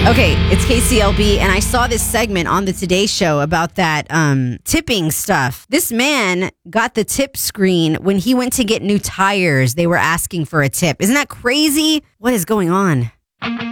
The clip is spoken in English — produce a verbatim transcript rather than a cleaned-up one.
Okay, it's K C L B, and I saw this segment on the Today Show about that um, tipping stuff. This man got the tip screen when he went to get new tires. They were asking for a tip. Isn't that crazy? What is going on?